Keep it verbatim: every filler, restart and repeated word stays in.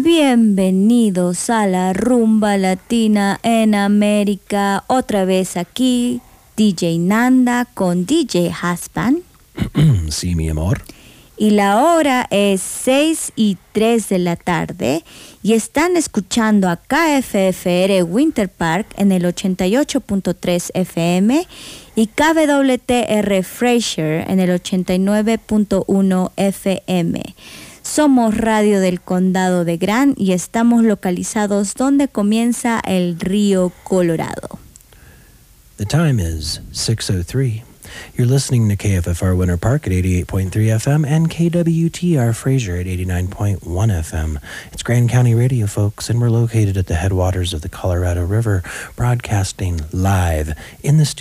Bienvenidos a la rumba latina en América. Otra vez aquí, D J Nanda con D J Haspan. Sí, mi amor. Y la hora es seis y tres de la tarde y están escuchando a K F F R Winter Park en el ochenta y ocho punto tres F M y K W T R Fraser en el ochenta y nueve punto uno F M. Somos Radio del Condado de Grant y estamos localizados donde comienza el río Colorado. The time is six oh three. You're listening to K F F R Winter Park at eighty-eight point three F M and K W T R Fraser at eighty-nine point one F M. It's Grand County Radio, folks, and we're located at the headwaters of the Colorado River, broadcasting live in the studio.